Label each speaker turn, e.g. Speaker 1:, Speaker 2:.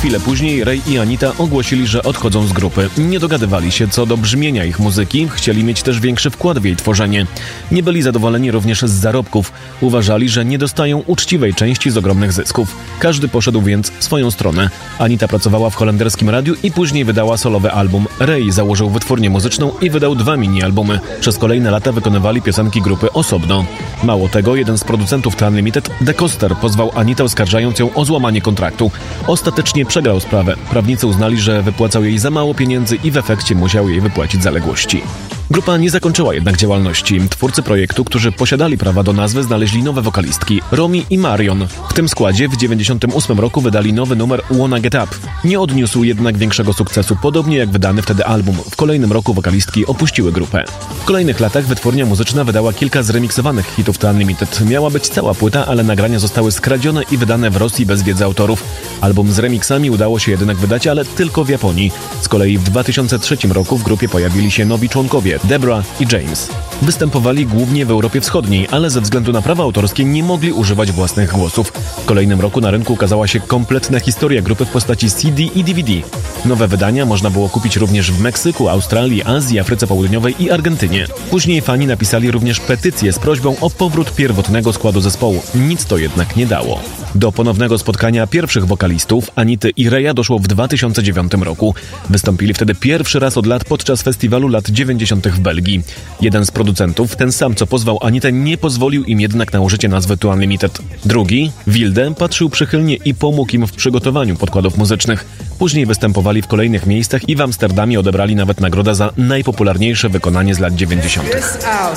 Speaker 1: Chwilę później Ray i Anita ogłosili, że odchodzą z grupy. Nie dogadywali się co do brzmienia ich muzyki, chcieli mieć też większy wkład w jej tworzenie. Nie byli zadowoleni również z zarobków. Uważali, że nie dostają uczciwej części z ogromnych zysków. Każdy poszedł więc w swoją stronę. Anita pracowała w holenderskim radiu i później wydała solowy album. Ray założył wytwórnię muzyczną i wydał 2 mini-albumy. Przez kolejne lata wykonywali piosenki grupy osobno. Mało tego, jeden z producentów The Unlimited, The Coster, pozwał Anitę, oskarżając ją o złamanie kontraktu. Ostatecznie przegrał sprawę. Prawnicy uznali, że wypłacał jej za mało pieniędzy i w efekcie musiał jej wypłacić zaległości. Grupa nie zakończyła jednak działalności. Twórcy projektu, którzy posiadali prawa do nazwy, znaleźli nowe wokalistki, Romy i Marion. W tym składzie w 1998 roku wydali nowy numer Wanna Get Up. Nie odniósł jednak większego sukcesu, podobnie jak wydany wtedy album. W kolejnym roku wokalistki opuściły grupę. W kolejnych latach wytwórnia muzyczna wydała kilka zremiksowanych hitów The Unlimited. Miała być cała płyta, ale nagrania zostały skradzione i wydane w Rosji bez wiedzy autorów. Album z remixami udało się jednak wydać, ale tylko w Japonii. Z kolei w 2003 roku w grupie pojawili się nowi członkowie, Debra i James. Występowali głównie w Europie Wschodniej, ale ze względu na prawa autorskie nie mogli używać własnych głosów. W kolejnym roku na rynku ukazała się kompletna historia grupy w postaci CD i DVD. Nowe wydania można było kupić również w Meksyku, Australii, Azji, Afryce Południowej i Argentynie. Później fani napisali również petycję z prośbą o powrót pierwotnego składu zespołu. Nic to jednak nie dało. Do ponownego spotkania pierwszych wokalistów, Anity i Raya, doszło w 2009 roku. Wystąpili wtedy pierwszy raz od lat podczas festiwalu lat 90. w Belgii. Jeden z producentów, ten sam co pozwał Anitę, nie pozwolił im jednak na użycie nazwy The Unlimited. Drugi, Wilde, patrzył przychylnie i pomógł im w przygotowaniu podkładów muzycznych. Później występowali w kolejnych miejscach i w Amsterdamie odebrali nawet nagrodę za najpopularniejsze wykonanie z lat 90.